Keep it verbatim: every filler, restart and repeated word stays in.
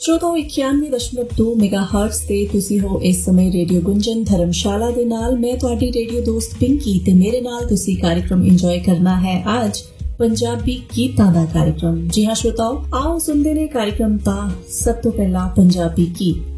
श्रोताओ इक्यानवे दशमलव दो मेगाहर्ट्ज ਤੇ ਤੁਸੀਂ ਹੋ ਇਸ ਸਮੇਂ ਰੇਡੀਓ ਗੁੰਜਨ ਧਰਮਸ਼ਾਲਾ ਦੇ ਨਾਲ। ਮੈਂ ਤੁਹਾਡੀ ਰੇਡੀਓ ਦੋਸਤ ਪਿੰਕੀ ਤੇ ਮੇਰੇ ਨਾਲ ਤੁਸੀਂ कार्यक्रम ਇੰਜੋਏ ਕਰਨਾ ਹੈ ਅੱਜ ਪੰਜਾਬੀ ਗੀਤਾਂ ਦਾ कार्यक्रम। ਜੀ ਹਾਂ श्रोताओ, आओ सुनते ने कार्यक्रम ਦਾ ਸਭ ਤੋਂ ਪਹਿਲਾਂ ਪੰਜਾਬੀ ਗੀਤ।